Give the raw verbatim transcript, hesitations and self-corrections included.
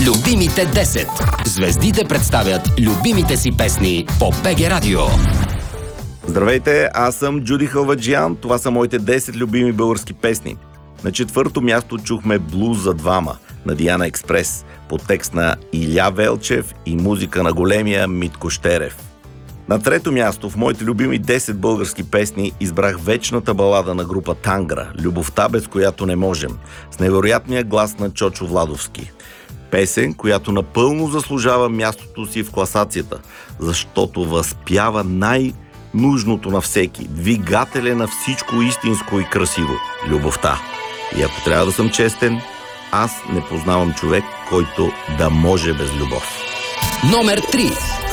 Любимите десет. Звездите представят любимите си песни по БГ Радио. Здравейте, аз съм Джуди Халваджиян. Това са моите десет любими български песни. На четвърто място чухме "Блуз за двама" на Диана Експрес по текст на Иля Велчев и музика на големия Митко Щерев. На трето място в моите любими десет български песни избрах вечната балада на група Тангра "Любовта, без която не можем", с невероятния глас на Чочо Владовски. Песен, която напълно заслужава мястото си в класацията, защото възпява най-нужното на всеки, двигателя на всичко истинско и красиво – любовта. И ако трябва да съм честен, аз не познавам човек, който да може без любов. Номер три.